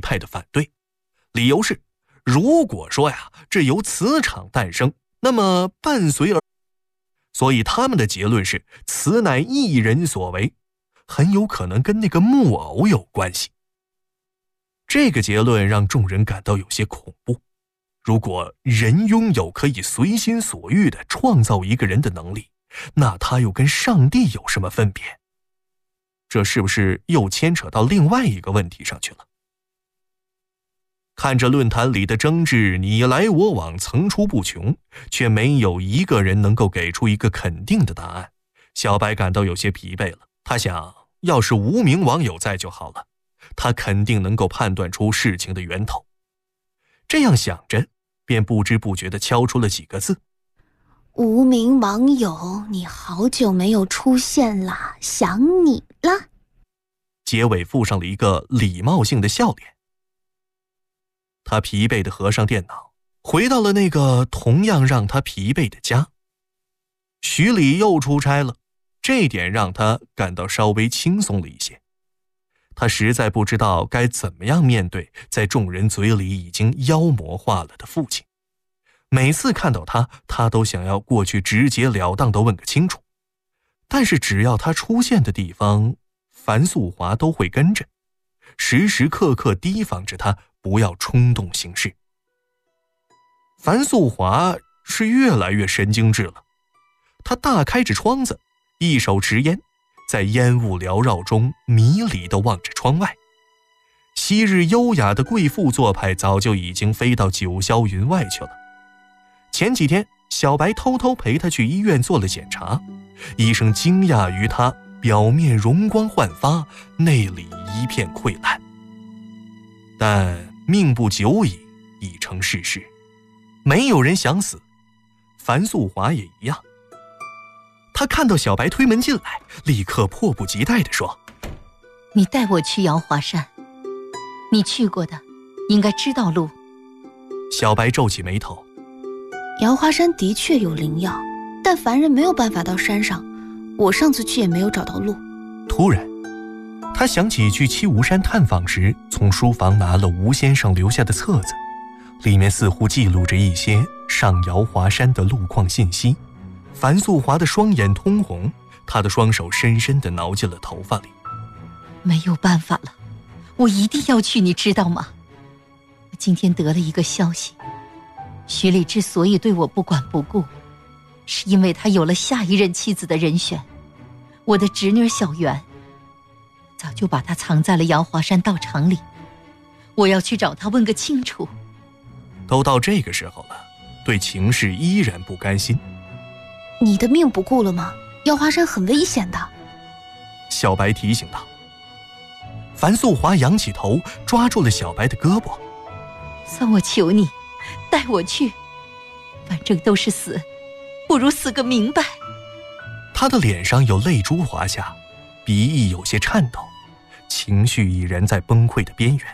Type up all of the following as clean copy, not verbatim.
派的反对，理由是，如果说这由磁场诞生，那么伴随而，所以他们的结论是此乃一人所为，很有可能跟那个木偶有关系。这个结论让众人感到有些恐怖。如果人拥有可以随心所欲地创造一个人的能力，那他又跟上帝有什么分别？这是不是又牵扯到另外一个问题上去了？看着论坛里的争执你来我往，层出不穷，却没有一个人能够给出一个肯定的答案，小白感到有些疲惫了。他想，要是无名网友在就好了，他肯定能够判断出事情的源头。这样想着，便不知不觉地敲出了几个字： 无名网友，你好久没有出现了，想你了。 结尾附上了一个礼貌性的笑脸。他疲惫地合上电脑，回到了那个同样让他疲惫的家。徐礼又出差了，这点让他感到稍微轻松了一些。他实在不知道该怎么样面对在众人嘴里已经妖魔化了的父亲。每次看到他都想要过去直截了当地问个清楚。但是只要他出现的地方，樊素华都会跟着，时时刻刻提防着他不要冲动行事。樊素华是越来越神经质了，他大开着窗子，一手持烟，在烟雾缭绕中迷离地望着窗外。昔日优雅的贵妇做派早就已经飞到九霄云外去了。前几天小白偷偷陪他去医院做了检查，医生惊讶于他表面容光焕发，内里一片溃烂。但命不久矣，已成事实，没有人想死，樊素华也一样。他看到小白推门进来，立刻迫不及待地说： 你带我去瑶华山，你去过的，应该知道路。 小白皱起眉头， 瑶华山的确有灵药，但凡人没有办法到山上，我上次去也没有找到路。 突然他想起去七吴山探访时从书房拿了吴先生留下的册子，里面似乎记录着一些上瑶华山的路况信息。樊素华的双眼通红，她的双手深深地挠进了头发里。 没有办法了，我一定要去，你知道吗？我今天得了一个消息，徐礼之所以对我不管不顾，是因为他有了下一任妻子的人选，我的侄女小媛，早就把她藏在了瑶华山道场里，我要去找她问个清楚。 都到这个时候了，对情势依然不甘心。 你的命不顾了吗？瑶华山很危险的。 小白提醒道。樊素华仰起头，抓住了小白的胳膊。 算我求你，带我去，反正都是死，不如死个明白。 他的脸上有泪珠滑下，鼻翼有些颤抖，情绪已然在崩溃的边缘。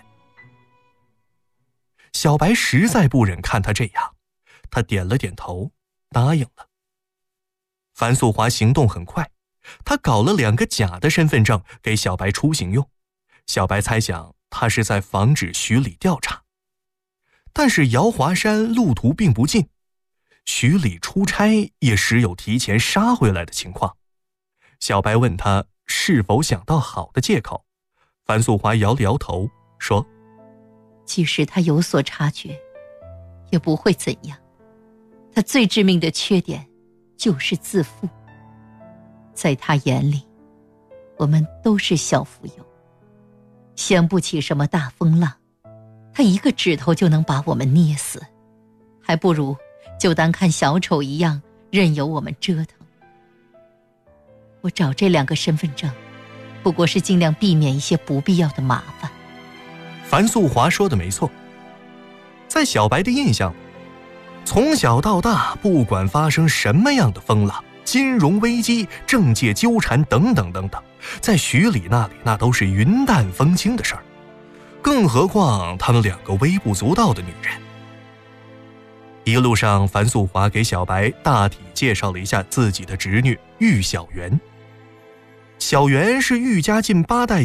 小白实在不忍看他这样，他点了点头，答应了。樊素华行动很快，他搞了2个假的身份证给小白出行用。小白猜想他是在防止徐礼调查。但是瑶华山路途并不近，徐礼出差也时有提前杀回来的情况。小白问他是否想到好的借口，樊素华摇了摇头，说： 即使他有所察觉，也不会怎样。他最致命的缺点就是自负。在他眼里，我们都是小浮游，掀不起什么大风浪，他一个指头就能把我们捏死，还不如就当看小丑一样任由我们折腾。我找这2个身份证，不过是尽量避免一些不必要的麻烦。 樊素华说的没错，在小白的印象里，从小到大，不管发生什么样的风浪，金融危机、政界纠缠等等等等，在徐礼那里那都是云淡风轻的事儿，更何况他们2个微不足道的女人。一路上，樊素华给小白大体介绍了一下自己的侄女玉小媛。小媛是玉家近8代